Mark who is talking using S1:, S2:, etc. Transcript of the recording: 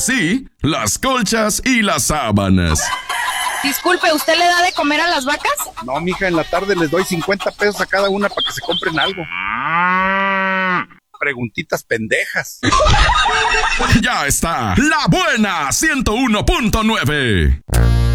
S1: sí, las colchas y las sábanas.
S2: Disculpe, ¿usted le da de comer a las vacas?
S3: No, mija, en la tarde les doy 50 pesos a cada una para que se compren algo. Preguntitas pendejas.
S1: Ya está, La Buena 101.9.